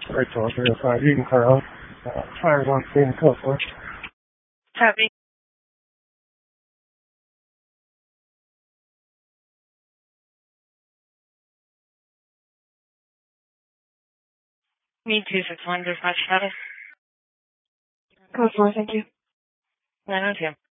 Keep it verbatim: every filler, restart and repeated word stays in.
Great talk. Uh, you can Carl. Uh, fires on scene, go for it. Copy. Me two six one, dispatch status. Code four, thank you. nine oh two.